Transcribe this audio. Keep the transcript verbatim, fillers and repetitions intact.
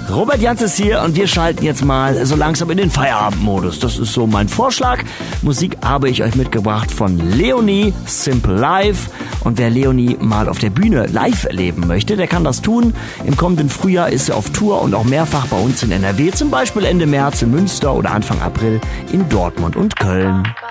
Robert Jans ist hier und wir schalten jetzt mal so langsam in den Feierabendmodus. Das ist so mein Vorschlag. Musik habe ich euch mitgebracht von Leonie, Simple Life. Und wer Leonie mal auf der Bühne live erleben möchte, der kann das tun. Im kommenden Frühjahr ist sie auf Tour und auch mehrfach bei uns in N R W, zum Beispiel Ende März in Münster oder Anfang April in Dortmund und Köln.